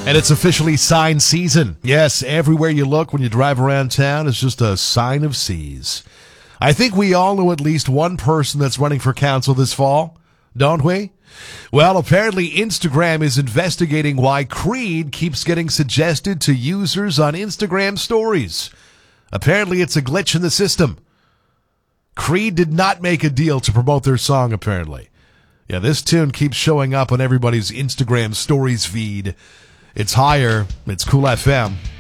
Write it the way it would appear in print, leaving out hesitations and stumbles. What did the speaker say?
And it's officially sign season. Yes, everywhere you look when you drive around town is just a sign of seas. I think we all know at least one person that's running for council this fall, don't we? Well, apparently Instagram is investigating why Creed keeps getting suggested to users on Instagram stories. Apparently it's a glitch in the system. Creed did not make a deal to promote their song, apparently. Yeah, this tune keeps showing up on everybody's Instagram stories feed. It's higher. It's Cool FM.